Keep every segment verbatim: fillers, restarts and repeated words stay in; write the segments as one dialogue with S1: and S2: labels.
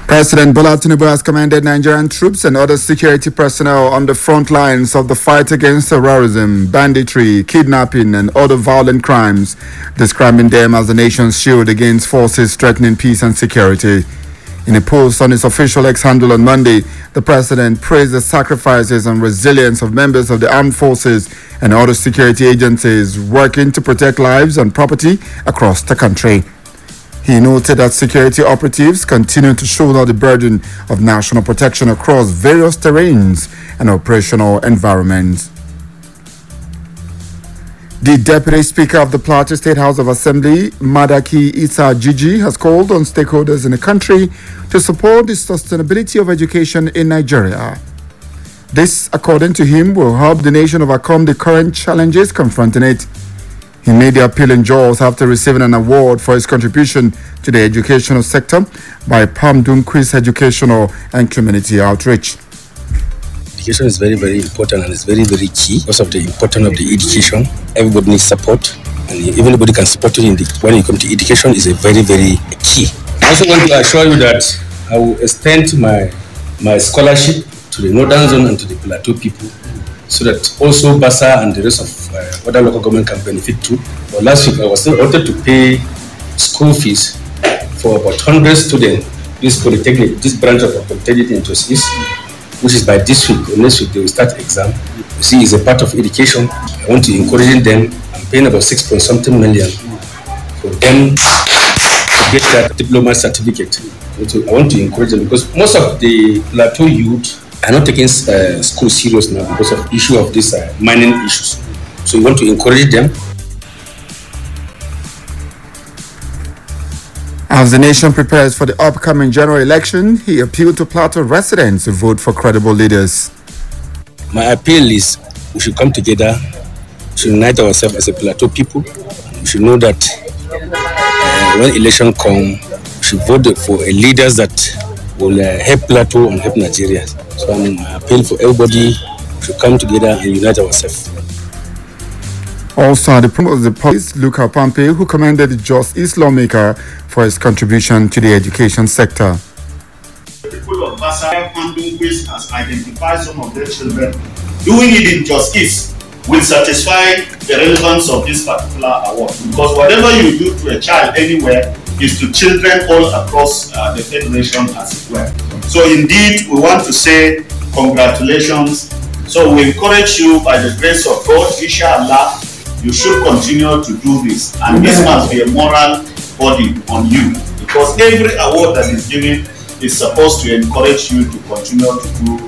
S1: President Bola Tinubu has commended Nigerian troops and other security personnel on the front lines of the fight against terrorism, banditry, kidnapping, and other violent crimes, describing them as the nation's shield against forces threatening peace and security. In a post on his official X handle on Monday, the president praised the sacrifices and resilience of members of the armed forces and other security agencies working to protect lives and property across the country. He noted that security operatives continue to shoulder the burden of national protection across various terrains and operational environments. The Deputy Speaker of the Plateau State House of Assembly, Madaki Issa Jiji, has called on stakeholders in the country to support the sustainability of education in Nigeria. This, according to him, will help the nation overcome the current challenges confronting it. He made the appeal in Jos after receiving an award for his contribution to the educational sector by Palm Dome Quiz Educational and Community Outreach.
S2: Education is very, very important and it's very, very key because of the importance of the education. Everybody needs support and everybody can support it in the, when it comes to education is a very, very key. I also want to assure you that I will extend my, my scholarship to the Northern Zone and to the Plateau people, so that also Basa and the rest of uh, other local government can benefit too. But last week I was still ordered to pay school fees for about one hundred students. This polytechnic, this branch of polytechnic in Jos East, which is by this week or next week they will start exam. You see, it's a part of education. I want to encourage them. I'm paying about six point something million for them to get that diploma certificate. So I want to encourage them because most of the Plateau youth are not taking uh, school serious now because of issue of these uh, mining issues. So we want to encourage them.
S1: As the nation prepares for the upcoming general election, he appealed to Plateau residents to vote for credible leaders.
S2: My appeal is we should come together, we should unite ourselves as a Plateau people. We should know that uh, when election comes, we should vote for a leaders that will uh, help Plateau and help Nigeria. So I'm appeal for everybody to come together and unite ourselves.
S1: Also, the promoter of the police, Luka Pampe, who commended the Jos East lawmaker for his contribution to the education sector.
S3: The people of Basa Quiz has identified some of their children. Doing it in Jos East will satisfy the relevance of this particular award, because whatever you do to a child anywhere is to children all across uh, the federation as it were. So indeed, we want to say congratulations. So we encourage you by the grace of God, inshallah, you should continue to do this. And this must be a moral body on you, because every award that is given is supposed to encourage you to continue to do.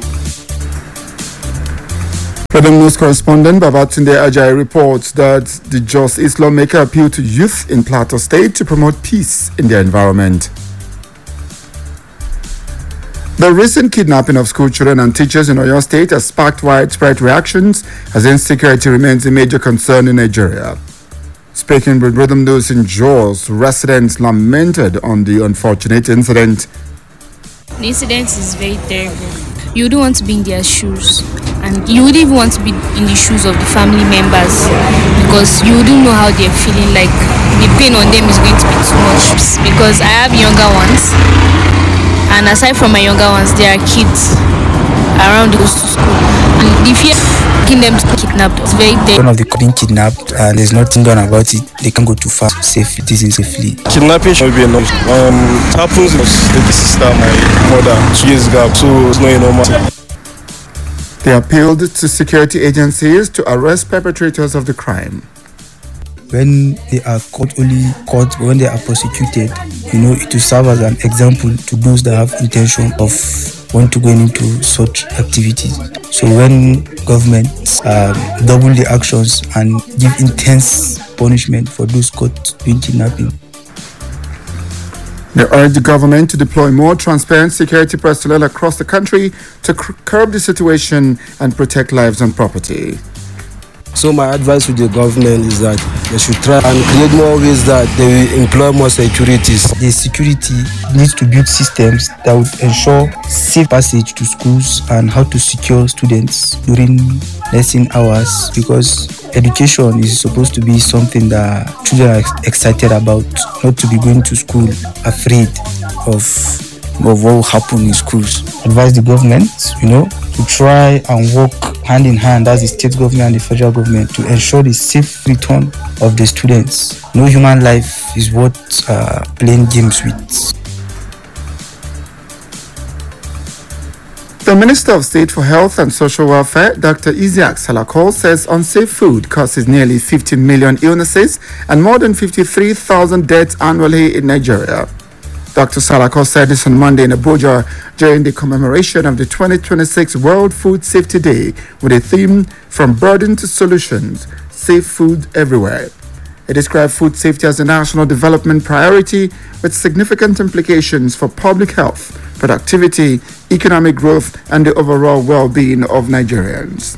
S1: Freedom News correspondent Babatunde Ajayi reports that the Jos East lawmaker appealed to youth in Plateau State to promote peace in their environment. The recent kidnapping of school children and teachers in Oyo State has sparked widespread reactions as insecurity remains a major concern in Nigeria. Speaking with Rhythm News in Jos, residents lamented on the unfortunate incident.
S4: The incident is very terrible. You don't want to be in their shoes, and you wouldn't even want to be in the shoes of the family members, because you wouldn't know how they're feeling. Like, the pain on them is going to be too much, because I have younger ones, and aside from my younger ones, there are kids around those to school, and the fear of them to be kidnapped is very terrible.
S5: One of the being kidnapped, and there's nothing done about it. They can go too far safely. This is safely.
S6: Kidnapping should be enough. Um, it happens with the sister, my mother, two years ago, so it's not normal.
S1: They appealed to security agencies to arrest perpetrators of the crime.
S5: When they are caught, only caught when they are prosecuted, you know, it will serve as an example to those that have intention of want to go into such activities. So when governments um, double the actions and give intense punishment for those caught doing kidnapping.
S1: They urge the government to deploy more transparent security personnel across the country to curb the situation and protect lives and property.
S7: So my advice to the government is that they should try and create more ways that they will employ more securities.
S5: The security needs to build systems that would ensure safe passage to schools and how to secure students during lesson hours, because education is supposed to be something that children are excited about, not to be going to school afraid of of what will happen in schools. Advise the government, you know, to try and work hand in hand as the state government and the federal government to ensure the safe return of the students. No human life is worth uh, playing games with.
S1: The Minister of State for Health and Social Welfare, Doctor Isiaq Salako, says unsafe food causes nearly fifteen million illnesses and more than fifty-three thousand deaths annually in Nigeria. Doctor Salako said this on Monday in Abuja during the commemoration of the twenty twenty-six World Food Safety Day with a theme From Burden to Solutions, Safe Food Everywhere. He described food safety as a national development priority with significant implications for public health, productivity, economic growth, and the overall well-being of Nigerians.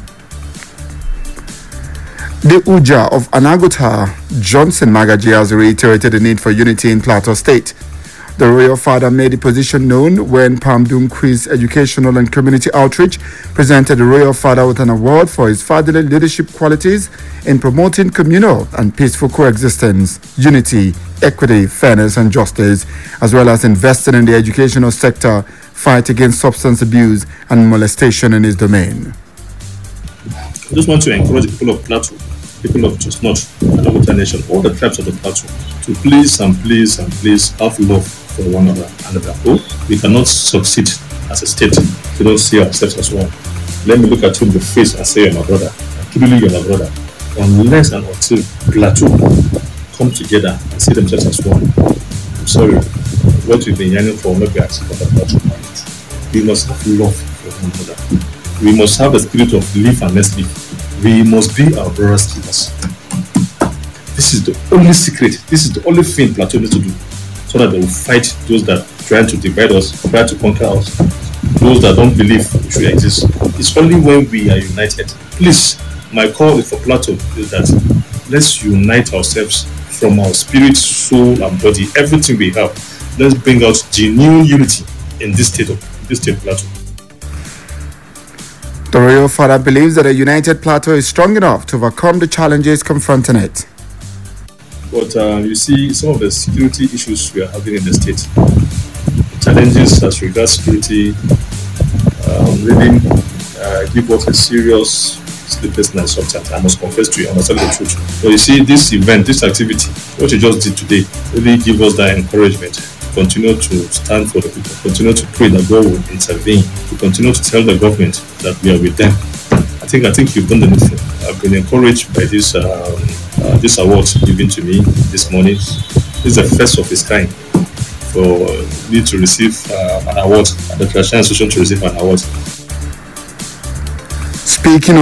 S1: The Uja of Anaguta, Johnson Magaji, has reiterated the need for unity in Plateau State. The royal father made the position known when Palmdum Quiz Educational and Community Outreach presented the royal father with an award for his fatherly leadership qualities in promoting communal and peaceful coexistence, unity, equity, fairness, and justice, as well as investing in the educational sector, fight against substance abuse and molestation in his domain.
S8: I just want to encourage the people of Plateau, people of Just North, Anaguta Nation, all the tribes of the Plateau, to please and please and please have love for one another. Oh, we cannot succeed as a state if we don't see ourselves as one. Let me look at you in the face and say, you're my brother. And truly, you're my brother. Unless and until Plateau come together and see themselves as one. I'm sorry, what we've been yearning for, maybe as for the Plateau. We must have love for one another. We must have a spirit of live and let's live. We must be our brother's keepers. This is the only secret. This is the only thing Plateau needs to do, so that they will fight those that try to divide us, try to conquer us, those that don't believe we should exist. It's only when we are united. Please, my call for Plateau is that let's unite ourselves from our spirit, soul, and body. Everything we have. Let's bring out genuine unity in this state of this state Plateau.
S1: The royal father believes that a united Plateau is strong enough to overcome the challenges confronting it.
S8: But uh, you see, some of the security issues we are having in the state, challenges as regards security, um, really uh, give us a serious sleepless night sometimes. I must confess to you, I must tell the truth. But you see, this event, this activity, what you just did today, really give us that encouragement to continue to stand for the people, continue to pray that God will intervene, to continue to tell the government that we are with them. I think I think you've done the needful. I've been encouraged by this um, uh, this award given to me this morning. This is the first of its kind for me to receive uh, an award, and the Christian Association to receive an award.
S1: Speaking